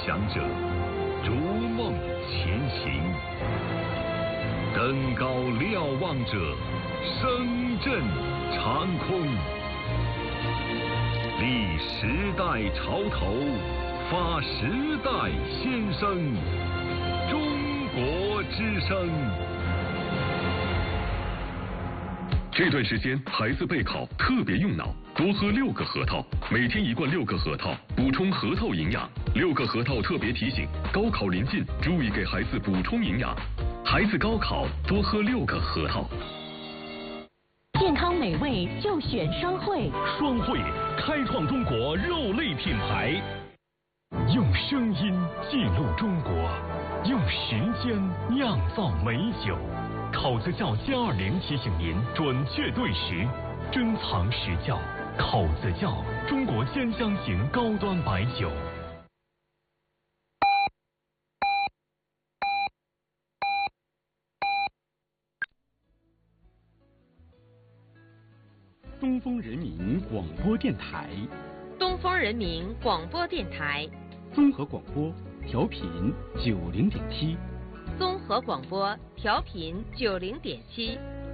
想者，逐梦前行；登高瞭望者，声震长空。立时代潮头，发时代先声。中国之声。 这段时间孩子备考特别用脑，多喝6个核桃，每天1罐6个核桃，补充核桃营养。6个核桃特别提醒：高考临近，注意给孩子补充营养。孩子高考多喝6个核桃。 健康美味就选双汇， 双汇开创中国肉类品牌，用声音记录中国，用时间酿造美酒。口子窖720提醒您准确对时，珍藏实窖。口子窖，中国兼香型高端白酒。 东风人民广播电台， 东风人民广播电台， 综合广播，调频90.7， 综合广播调频90.7。